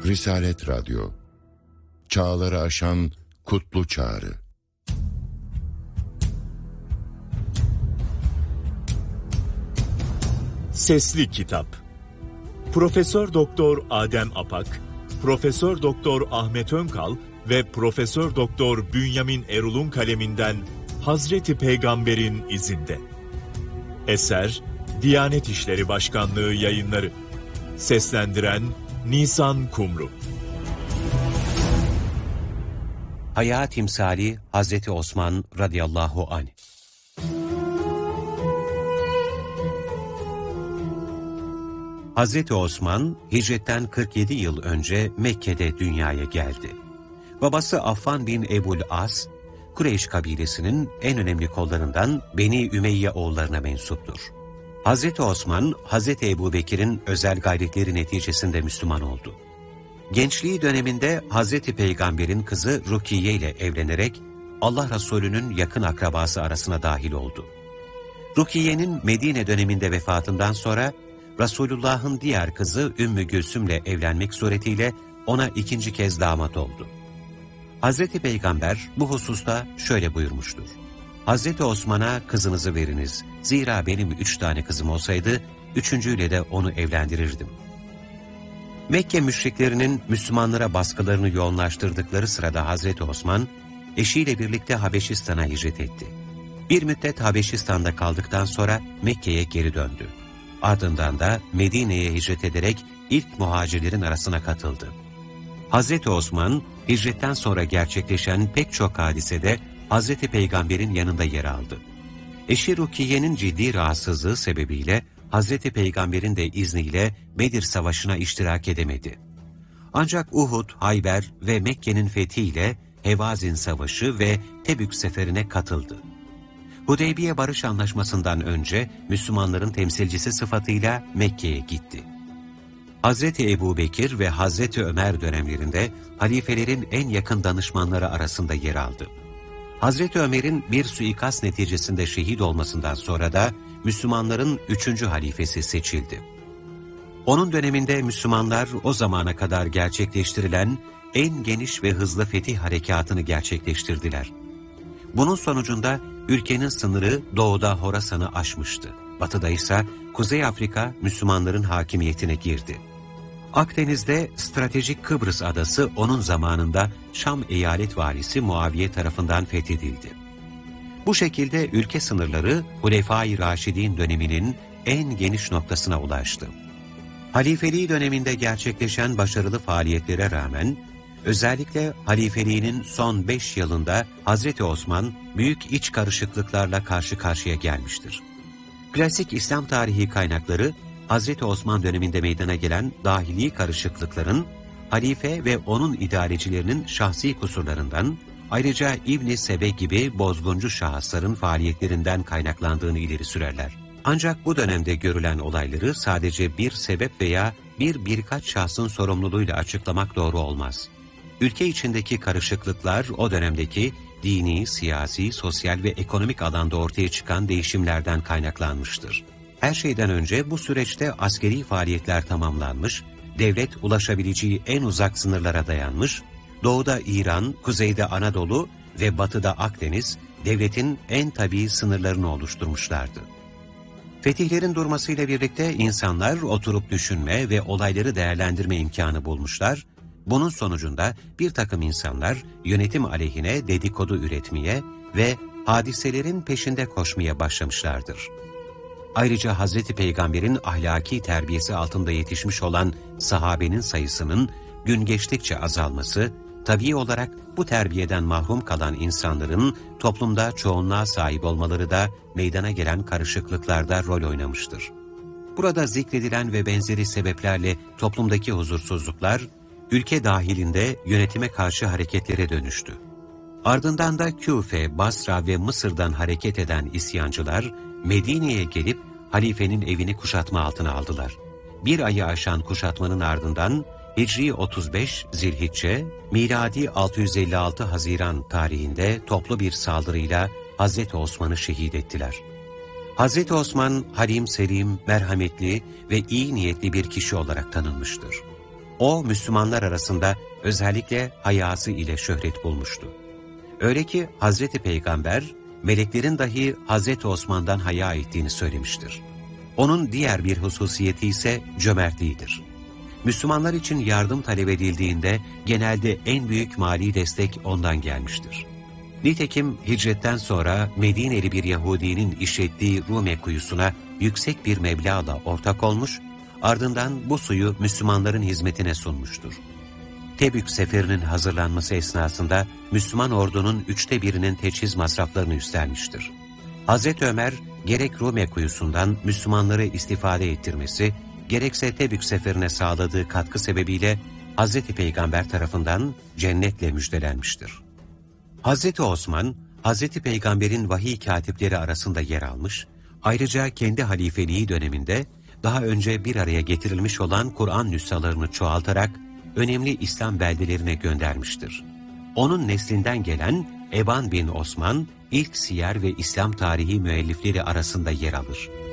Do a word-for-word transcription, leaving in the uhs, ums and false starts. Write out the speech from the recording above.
Risalet Radyo, çağları aşan kutlu çağrı. Sesli Kitap. Profesör Doktor Adem Apak, Profesör Doktor Ahmet Önkal ve Profesör Doktor Bünyamin Erul'un kaleminden Hazreti Peygamber'in izinde. Eser Diyanet İşleri Başkanlığı Yayınları. Seslendiren Nisan Kumru. Hayat timsali Hazreti Osman radıyallahu anh. Hazreti Osman, hicretten kırk yedi yıl önce Mekke'de dünyaya geldi. Babası Affan bin Ebul As, Kureyş kabilesinin en önemli kollarından Beni Ümeyye oğullarına mensuptur. Hazreti Osman, Hazreti Ebubekir'in özel gayretleri neticesinde Müslüman oldu. Gençliği döneminde Hazreti Peygamber'in kızı Rukiye ile evlenerek Allah Resulü'nün yakın akrabası arasına dahil oldu. Rukiye'nin Medine döneminde vefatından sonra Resulullah'ın diğer kızı Ümmü Gülsüm'le evlenmek suretiyle ona ikinci kez damat oldu. Hazreti Peygamber bu hususta şöyle buyurmuştur: Hazreti Osman'a kızınızı veriniz, zira benim üç tane kızım olsaydı, üçüncüyle de onu evlendirirdim. Mekke müşriklerinin Müslümanlara baskılarını yoğunlaştırdıkları sırada Hazreti Osman, eşiyle birlikte Habeşistan'a hicret etti. Bir müddet Habeşistan'da kaldıktan sonra Mekke'ye geri döndü. Ardından da Medine'ye hicret ederek ilk muhacirlerin arasına katıldı. Hazreti Osman, hicretten sonra gerçekleşen pek çok hadisede Hazreti Peygamber'in yanında yer aldı. Eşi Rukiye'nin ciddi rahatsızlığı sebebiyle Hazreti Peygamber'in de izniyle Bedir Savaşı'na iştirak edemedi. Ancak Uhud, Hayber ve Mekke'nin fethiyle Hevazin Savaşı ve Tebük Seferi'ne katıldı. Hudeybiye Barış Anlaşması'ndan önce Müslümanların temsilcisi sıfatıyla Mekke'ye gitti. Hazreti Ebubekir ve Hazreti Ömer dönemlerinde halifelerin en yakın danışmanları arasında yer aldı. Hazreti Ömer'in bir suikast neticesinde şehit olmasından sonra da Müslümanların üçüncü halifesi seçildi. Onun döneminde Müslümanlar o zamana kadar gerçekleştirilen en geniş ve hızlı fetih harekatını gerçekleştirdiler. Bunun sonucunda ülkenin sınırı doğuda Horasan'ı aşmıştı. Batıda ise Kuzey Afrika Müslümanların hakimiyetine girdi. Akdeniz'de stratejik Kıbrıs adası onun zamanında Şam eyalet valisi Muaviye tarafından fethedildi. Bu şekilde ülke sınırları Hulefai Raşidin döneminin en geniş noktasına ulaştı. Halifeliği döneminde gerçekleşen başarılı faaliyetlere rağmen, özellikle halifeliğinin son beş yılında Hazreti Osman büyük iç karışıklıklarla karşı karşıya gelmiştir. Klasik İslam tarihi kaynakları, Hazreti Osman döneminde meydana gelen dahili karışıklıkların, halife ve onun idarecilerinin şahsi kusurlarından, ayrıca İbn-i Sebe gibi bozguncu şahısların faaliyetlerinden kaynaklandığını ileri sürerler. Ancak bu dönemde görülen olayları sadece bir sebep veya bir birkaç şahsın sorumluluğuyla açıklamak doğru olmaz. Ülke içindeki karışıklıklar o dönemdeki dini, siyasi, sosyal ve ekonomik alanda ortaya çıkan değişimlerden kaynaklanmıştır. Her şeyden önce bu süreçte askeri faaliyetler tamamlanmış, devlet ulaşabileceği en uzak sınırlara dayanmış, doğuda İran, kuzeyde Anadolu ve batıda Akdeniz, devletin en tabii sınırlarını oluşturmuşlardı. Fetihlerin durmasıyla birlikte insanlar oturup düşünme ve olayları değerlendirme imkanı bulmuşlar. Bunun sonucunda bir takım insanlar yönetim aleyhine dedikodu üretmeye ve hadiselerin peşinde koşmaya başlamışlardır. Ayrıca Hazreti Peygamber'in ahlaki terbiyesi altında yetişmiş olan sahabenin sayısının gün geçtikçe azalması, tabii olarak bu terbiyeden mahrum kalan insanların toplumda çoğunluğa sahip olmaları da meydana gelen karışıklıklarda rol oynamıştır. Burada zikredilen ve benzeri sebeplerle toplumdaki huzursuzluklar, ülke dahilinde yönetime karşı hareketlere dönüştü. Ardından da Küfe, Basra ve Mısır'dan hareket eden isyancılar, Medine'ye gelip halifenin evini kuşatma altına aldılar. Bir ayı aşan kuşatmanın ardından Hicri otuz beş Zilhicce, miladi altı yüz elli altı Haziran tarihinde toplu bir saldırıyla Hazreti Osman'ı şehit ettiler. Hazreti Osman, halim selim, merhametli ve iyi niyetli bir kişi olarak tanınmıştır. O, Müslümanlar arasında özellikle hayası ile şöhret bulmuştu. Öyle ki Hazreti Peygamber, meleklerin dahi Hazreti Osman'dan haya ettiğini söylemiştir. Onun diğer bir hususiyeti ise cömertliğidir. Müslümanlar için yardım talep edildiğinde genelde en büyük mali destek ondan gelmiştir. Nitekim hicretten sonra Medineli bir Yahudinin işlettiği Rume kuyusuna yüksek bir meblağla ortak olmuş, ardından bu suyu Müslümanların hizmetine sunmuştur. Tebük seferinin hazırlanması esnasında Müslüman ordunun üçte birinin teçhiz masraflarını üstlenmiştir. Hazreti Ömer, gerek Rume kuyusundan Müslümanları istifade ettirmesi, gerekse Tebük seferine sağladığı katkı sebebiyle Hazreti Peygamber tarafından cennetle müjdelenmiştir. Hazreti Osman, Hazreti Peygamber'in vahiy katipleri arasında yer almış, ayrıca kendi halifeliği döneminde daha önce bir araya getirilmiş olan Kur'an nüshalarını çoğaltarak önemli İslam beldelerine göndermiştir. Onun neslinden gelen Eban bin Osman, ilk siyer ve İslam tarihi müellifleri arasında yer alır.